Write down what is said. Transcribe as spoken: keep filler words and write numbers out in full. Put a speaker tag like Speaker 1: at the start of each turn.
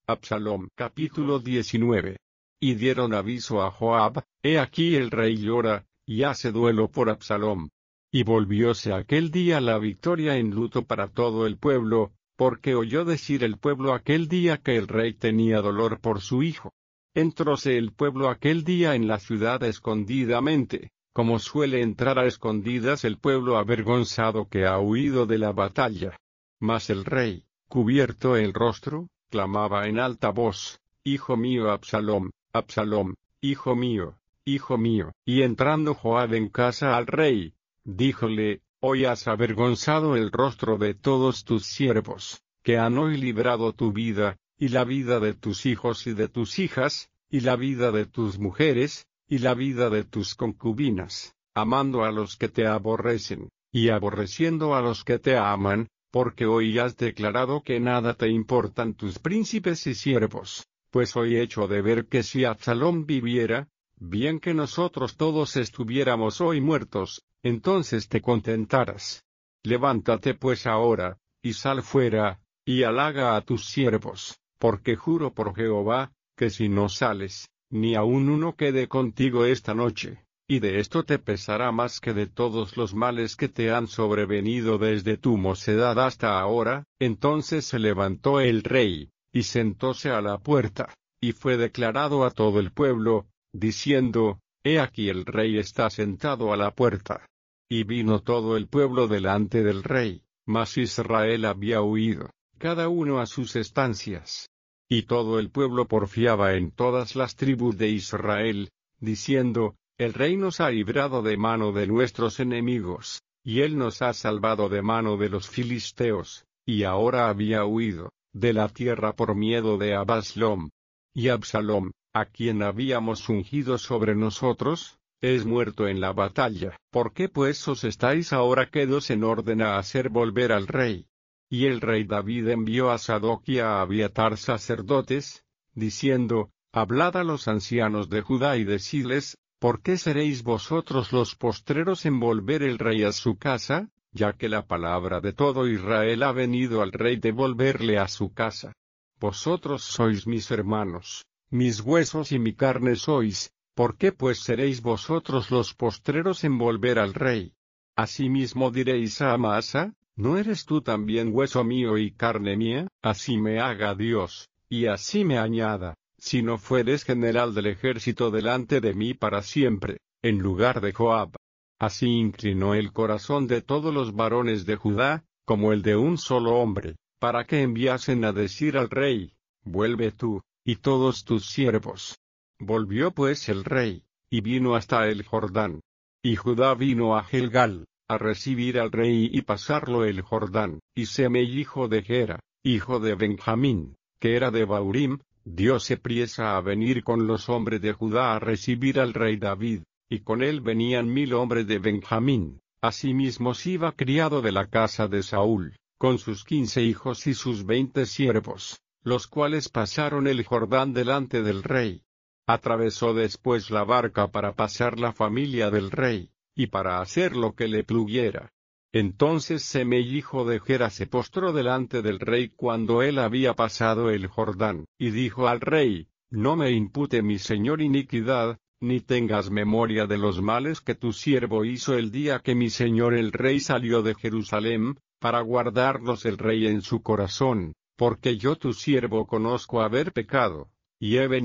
Speaker 1: Absalom capítulo diecinueve. Y dieron aviso a Joab, he aquí el rey llora, y hace duelo por Absalom. Y volvióse aquel día la victoria en luto para todo el pueblo, porque oyó decir el pueblo aquel día que el rey tenía dolor por su hijo. Entróse el pueblo aquel día en la ciudad escondidamente, como suele entrar a escondidas el pueblo avergonzado que ha huido de la batalla. Mas el rey, cubierto el rostro, clamaba en alta voz, Hijo mío Absalom, Absalom, hijo mío, hijo mío. Y entrando Joab en casa al rey, díjole, Hoy has avergonzado el rostro de todos tus siervos, que han hoy librado tu vida, y la vida de tus hijos y de tus hijas, y la vida de tus mujeres, y la vida de tus concubinas, amando a los que te aborrecen, y aborreciendo a los que te aman, porque hoy has declarado que nada te importan tus príncipes y siervos, pues hoy hecho de ver que si Absalom viviera, bien que nosotros todos estuviéramos hoy muertos, entonces te contentarás. Levántate pues ahora, y sal fuera, y halaga a tus siervos, porque juro por Jehová, que si no sales, ni aun uno quede contigo esta noche, y de esto te pesará más que de todos los males que te han sobrevenido desde tu mocedad hasta ahora. Entonces se levantó el rey, y sentóse a la puerta, y fue declarado a todo el pueblo, diciendo, He aquí el rey está sentado a la puerta. Y vino todo el pueblo delante del rey, mas Israel había huido, cada uno a sus estancias. Y todo el pueblo porfiaba en todas las tribus de Israel, diciendo, El rey nos ha librado de mano de nuestros enemigos, y él nos ha salvado de mano de los filisteos, y ahora había huido de la tierra por miedo de Absalom. Y Absalom, a quien habíamos ungido sobre nosotros, es muerto en la batalla. ¿Por qué pues os estáis ahora quedos en orden a hacer volver al rey? Y el rey David envió a Sadoc y a Abiatar sacerdotes, diciendo, Hablad a los ancianos de Judá y decidles, ¿por qué seréis vosotros los postreros en volver el rey a su casa? Ya que la palabra de todo Israel ha venido al rey de volverle a su casa. Vosotros sois mis hermanos, mis huesos y mi carne sois, ¿por qué pues seréis vosotros los postreros en volver al rey? Asimismo diréis a Amasa, ¿no eres tú también hueso mío y carne mía? Así me haga Dios, y así me añada, si no fueres general del ejército delante de mí para siempre, en lugar de Joab. Así inclinó el corazón de todos los varones de Judá, como el de un solo hombre, para que enviasen a decir al rey, Vuelve tú, y todos tus siervos. Volvió pues el rey, y vino hasta el Jordán. Y Judá vino a Gilgal, a recibir al rey y pasarlo el Jordán. Y Semei hijo de Gera, hijo de Benjamín, que era de Baurim, dióse priesa a venir con los hombres de Judá a recibir al rey David, y con él venían mil hombres de Benjamín. Asimismo Siba criado de la casa de Saúl, con sus quince hijos y sus veinte siervos, los cuales pasaron el Jordán delante del rey. Atravesó después la barca para pasar la familia del rey, y para hacer lo que le pluguiera. Entonces Semei hijo de Gera se postró delante del rey cuando él había pasado el Jordán, y dijo al rey, No me impute mi señor iniquidad, ni tengas memoria de los males que tu siervo hizo el día que mi señor el rey salió de Jerusalén, para guardarlos el rey en su corazón, porque yo tu siervo conozco haber pecado, y he venido